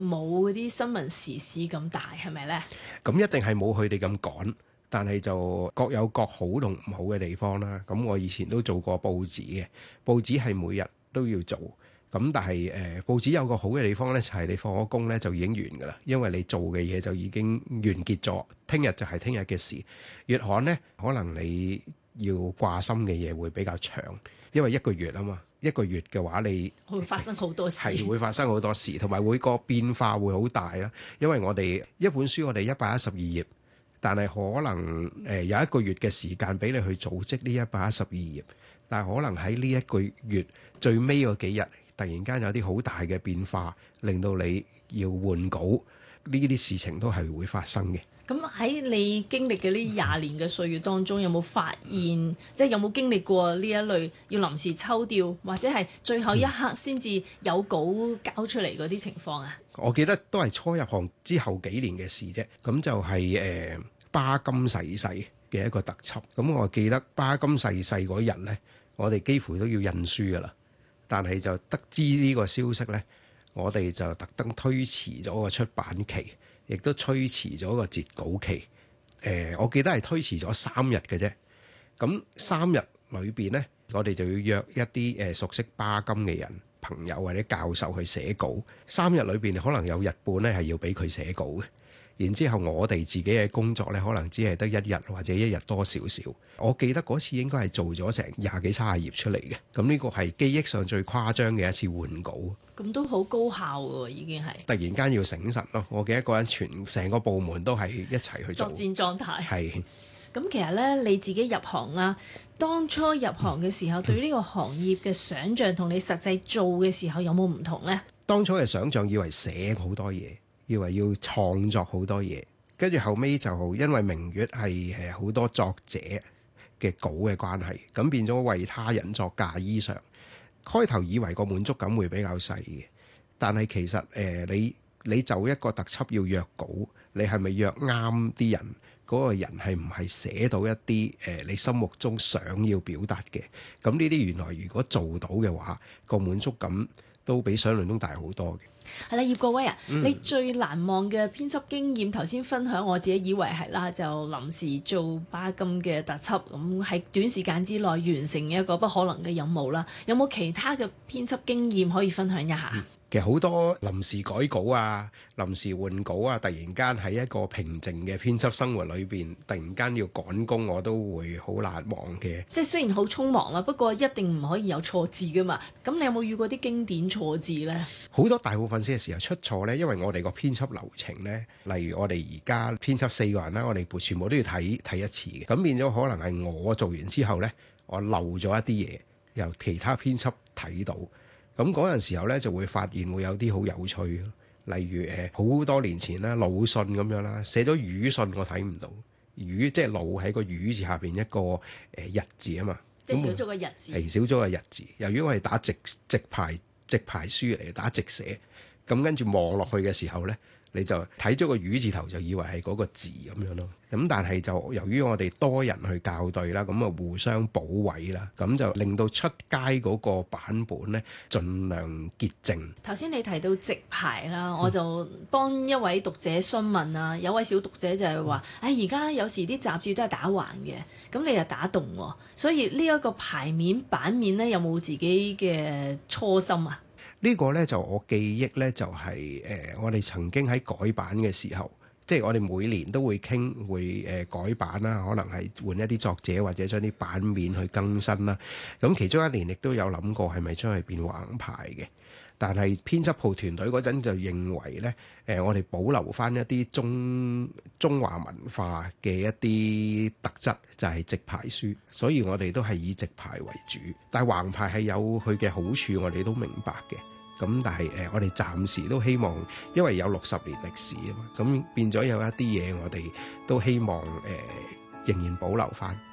冇嗰啲新聞時事咁大，係咪呢？ 咁一定係冇佢哋咁趕，但係就各有各好同唔好嘅地方啦。咁我以前都做過報紙嘅，報紙係每日都要做。咁但係報紙有個好嘅地方咧，就係你放咗工咧就已經完㗎啦，因為你做嘅嘢就已經完結咗，聽日就係聽日嘅事。月刊咧，可能你要掛心嘅嘢會比較長，因為一個月啊嘛，一個月嘅話你會發生好多事， 係會發生好多事，同埋會個變化會好大啦。因為我哋一本書我哋112頁，但係可能有一個月嘅時間俾你去組織呢112頁，但係可能喺呢一個月最尾嗰幾日，突然間有啲好大嘅變化，令到你要換稿，呢啲事情都係會發生嘅。 咁喺你經歷嘅呢20年嘅歲月當中，有冇發現，即係有冇經歷過呢一類要臨時抽調，或者係最後一刻先至有稿交出嚟嗰啲情況啊？ 我記得都係初入行之後幾年嘅事啫。咁就係巴金逝世嘅一個特輯。咁我記得巴金逝世嗰日呢，我哋幾乎都要印書噶啦。但係就得知呢個消息呢，我哋就特登推遲咗個出版期，亦都推遲咗個截稿期。我記得係推遲咗3日嘅啫。咁3日裏邊呢，我哋就要約一啲熟悉巴金嘅人、朋友或者教授去寫稿。3日裏邊可能有日半呢係要俾佢寫稿嘅。然之後我哋自己嘅工作呢，可能只係得1日或者1日多少少。我記得嗰次應該係做咗成20幾30頁出嚟嘅。咁呢個係記憶上最誇張嘅一次換稿。 咁都好高效喎，已經係突然間要醒神咯。我記得一個人成個部門都係一齊去做作戰狀態。 係。 咁其實呢，你自己入行啦，當初入行嘅時候，對呢個行業嘅想像同你實際做嘅時候有冇唔同呢？ 當初嘅想像以為寫好多嘢，以為要創作好多嘢，跟住後尾就因為明月係好多作者嘅稿嘅關係，咁變咗為他人作嫁衣裳。開頭以為個滿足感會比較細嘅，但係其實你就一個特輯要約稿，你係咪約啱啲人？嗰個人係唔係寫到一啲你心目中想要表達嘅？咁呢啲原來如果做到嘅話，個滿足感都比想象中大好多嘅。 係啦，葉國威啊，你最難忘嘅編輯經驗，頭先分享我自己以為係啦，就臨時做巴金嘅特輯，咁喺短時間之內完成一個不可能嘅任務啦。有冇其他嘅編輯經驗可以分享一下？ 其實好多臨時改稿啊、臨時換稿啊，突然間喺一個平靜嘅編輯生活裏邊，突然間要趕工，我都會好難忘嘅。 即係雖然好匆忙啦，不過一定唔可以有錯字噶嘛。咁你有冇遇過啲經典錯字呢？ 好多大部分嘅時候出錯呢，因為我哋個編輯流程呢，例如我哋而家編輯4個人啦，我哋全部都要睇一次嘅，咁變咗可能係我做完之後呢，我漏咗一啲嘢，由其他編輯睇到。咁嗰陣時候咧，就會發現會有啲好有趣，例如好多年前啦，魯迅咁樣啦，寫咗語信我睇唔到，語即係魯喺個語字下邊一個日字啊嘛， 即係少咗個日字， 係少咗個日字。由於我係打直排書嚟，打直寫，咁跟住望落去嘅時候咧，你就睇咗個語字頭就以為係嗰個字咁樣咯。咁但係就由於我哋多人去校對啦，咁啊互相補位啦，咁就令到出街嗰個版本咧盡量潔淨。頭先你提到直排啦，我就幫一位讀者詢問啊，有位小讀者就係話，而家有時啲雜誌都係打橫嘅，咁你就打戙喎，所以呢一個排面版面咧有冇自己嘅初心啊？ 呢個呢，就我記憶呢，就係我哋曾經喺改版嘅時候，即係我哋每年都會傾會改版啦，可能係換一啲作者或者將啲版面去更新啦。咁其中一年亦都有諗過係咪將佢變橫排嘅，但係編輯部團隊嗰陣就認為呢，我哋保留翻一啲中華文化嘅一啲特質，就係直排書，所以我哋都係以直排為主。但係橫排係有佢嘅好處，我哋都明白嘅。咁但係我哋暫時都希望，因為有60年歷史啊嘛，咁變咗有一啲嘢我哋都希望仍然保留翻。